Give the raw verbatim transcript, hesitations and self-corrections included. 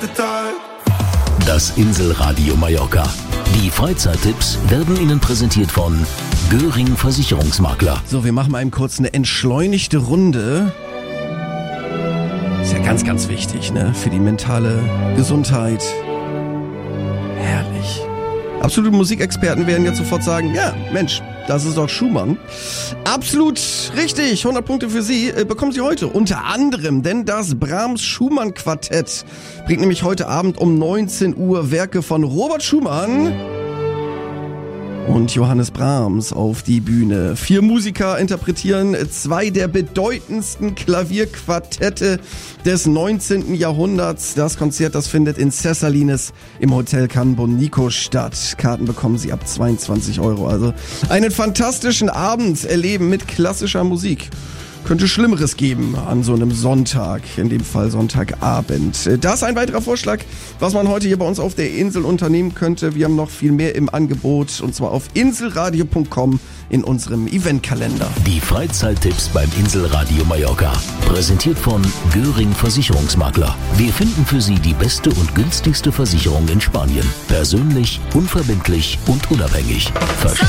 Das Inselradio Mallorca. Die Freizeittipps werden Ihnen präsentiert von Göring Versicherungsmakler. So, wir machen mal eben kurz eine entschleunigte Runde. Ist ja ganz, ganz wichtig, ne? Für die mentale Gesundheit. Herrlich. Absolute Musikexperten werden jetzt sofort sagen, ja, Mensch, das ist doch Schumann. Absolut richtig, hundert Punkte für Sie äh, bekommen Sie heute. Unter anderem, denn das Brahms-Schumann-Quartett bringt nämlich heute Abend um neunzehn Uhr Werke von Robert Schumann und Johannes Brahms auf die Bühne. Vier Musiker interpretieren zwei der bedeutendsten Klavierquartette des neunzehnten Jahrhunderts. Das Konzert, das findet in Cessalines im Hotel Can Bonico statt. Karten bekommen Sie ab zweiundzwanzig Euro. Also einen fantastischen Abend erleben mit klassischer Musik. Könnte Schlimmeres geben an so einem Sonntag, in dem Fall Sonntagabend. Das ist ein weiterer Vorschlag, was man heute hier bei uns auf der Insel unternehmen könnte. Wir haben noch viel mehr im Angebot, und zwar auf inselradio punkt com in unserem Eventkalender. Die Freizeittipps beim Inselradio Mallorca. Präsentiert von Göring Versicherungsmakler. Wir finden für Sie die beste und günstigste Versicherung in Spanien. Persönlich, unverbindlich und unabhängig. Verstanden?